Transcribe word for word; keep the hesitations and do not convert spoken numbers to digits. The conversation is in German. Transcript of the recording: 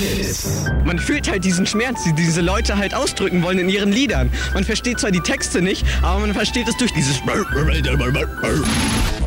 Kiss. Man fühlt halt diesen Schmerz, die diese Leute halt ausdrücken wollen in ihren Liedern. Man versteht zwar die Texte nicht, aber man versteht es durch dieses